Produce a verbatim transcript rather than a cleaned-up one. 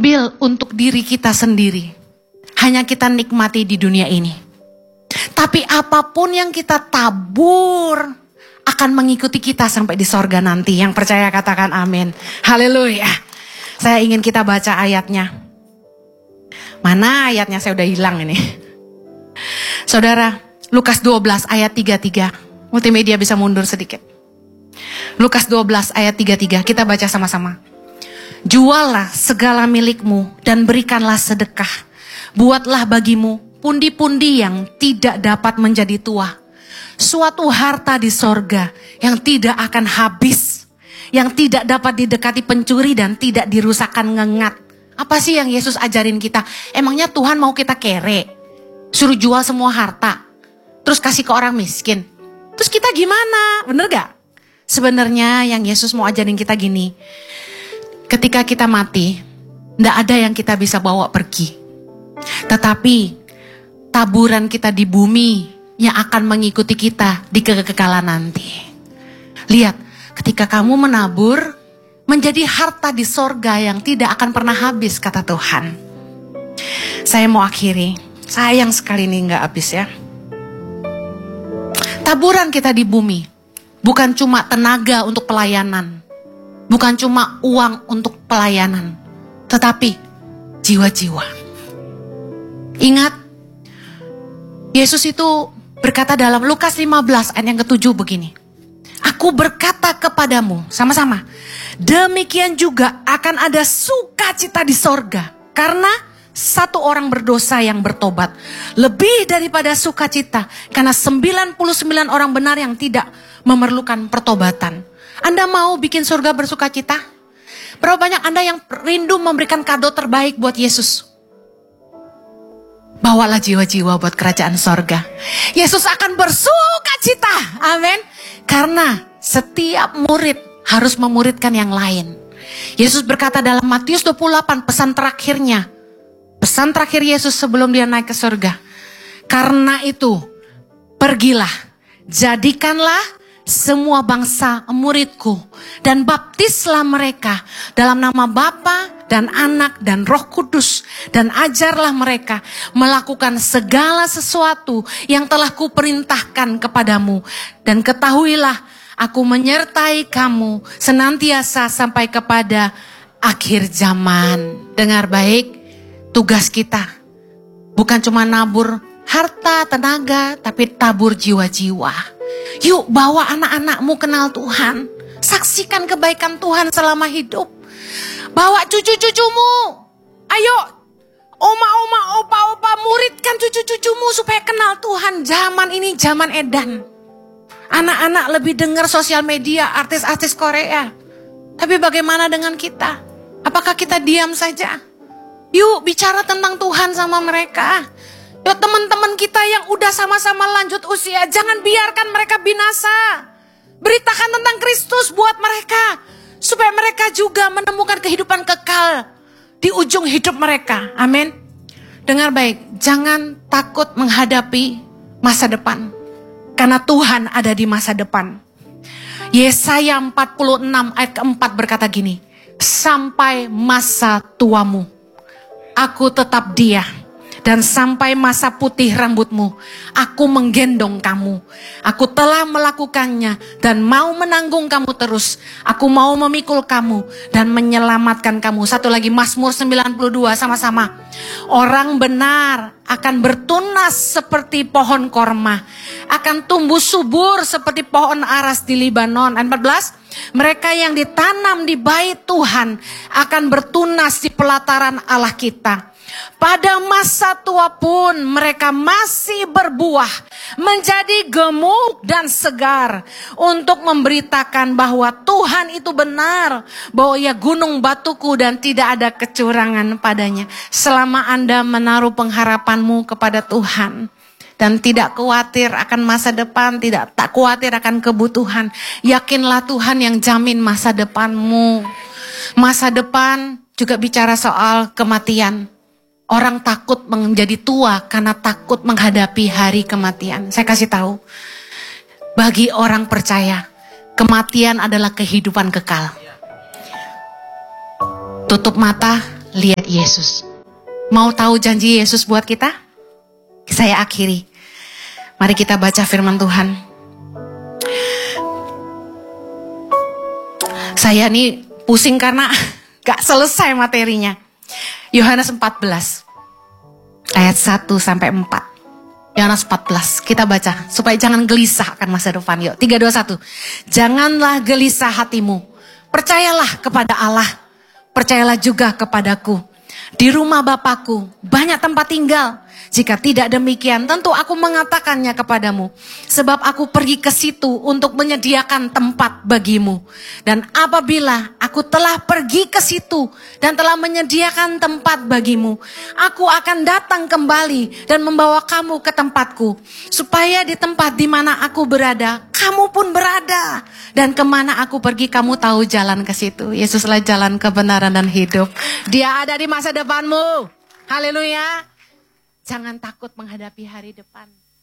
ambil untuk diri kita sendiri. Hanya kita nikmati di dunia ini. Tapi apapun yang kita tabur akan mengikuti kita sampai di sorga nanti. Yang percaya katakan amin. Haleluya. Saya ingin kita baca ayatnya. Mana ayatnya, saya udah hilang ini. Saudara, Lukas dua belas ayat tiga puluh tiga. Multimedia bisa mundur sedikit. Lukas dua belas ayat tiga puluh tiga. Kita baca sama-sama. Juallah segala milikmu dan berikanlah sedekah. Buatlah bagimu pundi-pundi yang tidak dapat menjadi tua. Suatu harta di sorga yang tidak akan habis. Yang tidak dapat didekati pencuri dan tidak dirusakkan ngengat. Apa sih yang Yesus ajarin kita? Emangnya Tuhan mau kita kere? Suruh jual semua harta. Terus kasih ke orang miskin. Terus kita gimana? Bener gak? Sebenarnya yang Yesus mau ajarin kita gini. Ketika kita mati, gak ada yang kita bisa bawa pergi. Tetapi taburan kita di bumi yang akan mengikuti kita di kekekalan nanti. Lihat, ketika kamu menabur, menjadi harta di sorga yang tidak akan pernah habis, kata Tuhan. Saya mau akhiri, sayang sekali ini gak habis ya. Taburan kita di bumi bukan cuma tenaga untuk pelayanan, bukan cuma uang untuk pelayanan, tetapi jiwa-jiwa. Ingat, Yesus itu berkata dalam Lukas lima belas ayat yang ketujuh begini. Aku berkata kepadamu, sama-sama, demikian juga akan ada sukacita di sorga. Karena satu orang berdosa yang bertobat. Lebih daripada sukacita. Karena sembilan puluh sembilan orang benar yang tidak memerlukan pertobatan. Anda mau bikin surga bersukacita? Berapa banyak Anda yang rindu memberikan kado terbaik buat Yesus? Bawalah jiwa-jiwa buat kerajaan sorga. Yesus akan bersukacita. Amin. Karena setiap murid harus memuridkan yang lain. Yesus berkata dalam Matius dua puluh delapan, pesan terakhirnya. Pesan terakhir Yesus sebelum dia naik ke surga. Karena itu, pergilah, jadikanlah semua bangsa muridku. Dan baptislah mereka dalam nama Bapa dan Anak dan Roh Kudus. Dan ajarlah mereka melakukan segala sesuatu yang telah kuperintahkan kepadamu. Dan ketahuilah, aku menyertai kamu senantiasa sampai kepada akhir zaman. Dengar baik, tugas kita bukan cuma nabur harta, tenaga, tapi tabur jiwa-jiwa. Yuk bawa anak-anakmu kenal Tuhan. Saksikan kebaikan Tuhan selama hidup. Bawa cucu-cucumu. Ayo, oma-oma, opa-opa, muridkan cucu-cucumu supaya kenal Tuhan. Zaman ini zaman edan. Anak-anak lebih dengar sosial media, artis-artis Korea. Tapi bagaimana dengan kita? Apakah kita diam saja? Yuk bicara tentang Tuhan sama mereka. Yuk teman-teman kita yang udah sama-sama lanjut usia, jangan biarkan mereka binasa. Beritakan tentang Kristus buat mereka. Supaya mereka juga menemukan kehidupan kekal di ujung hidup mereka. Amin. Dengar baik, jangan takut menghadapi masa depan. Karena Tuhan ada di masa depan. Yesaya empat puluh enam ayat keempat berkata gini. Sampai masa tuamu, aku tetap dia. Dan sampai masa putih rambutmu, aku menggendong kamu. Aku telah melakukannya dan mau menanggung kamu terus. Aku mau memikul kamu dan menyelamatkan kamu. Satu lagi Mazmur sembilan puluh dua sama-sama. Orang benar akan bertunas seperti pohon korma. Akan tumbuh subur seperti pohon aras di Libanon. Ayat empat belas. Mereka yang ditanam di bait Tuhan akan bertunas di pelataran Allah kita. Pada masa tua pun mereka masih berbuah, menjadi gemuk dan segar untuk memberitakan bahwa Tuhan itu benar, bahwa ia gunung batuku dan tidak ada kecurangan padanya. Selama Anda menaruh pengharapanmu kepada Tuhan dan tidak khawatir akan masa depan, tidak tak khawatir akan kebutuhan, yakinlah Tuhan yang jamin masa depanmu. Masa depan juga bicara soal kematian. Orang takut menjadi tua karena takut menghadapi hari kematian. Saya kasih tahu, bagi orang percaya, kematian adalah kehidupan kekal. Tutup mata, lihat Yesus. Mau tahu janji Yesus buat kita? Saya akhiri. Mari kita baca firman Tuhan. Saya nih pusing karena gak selesai materinya. Yohanes empat belas. Ayat satu sampai empat. Yohanes empat belas. Kita baca. Supaya jangan gelisah akan masa depan. Yuk. tiga, dua, satu. Janganlah gelisah hatimu. Percayalah kepada Allah. Percayalah juga kepadaku. Di rumah Bapakku banyak tempat tinggal. Jika tidak demikian, tentu aku mengatakannya kepadamu. Sebab aku pergi ke situ untuk menyediakan tempat bagimu. Dan apabila aku telah pergi ke situ dan telah menyediakan tempat bagimu, aku akan datang kembali dan membawa kamu ke tempatku. Supaya di tempat di mana aku berada, kamu pun berada. Dan kemana aku pergi, kamu tahu jalan ke situ. Yesuslah jalan kebenaran dan hidup. Dia ada di masa depanmu. Haleluya. Jangan takut menghadapi hari depan.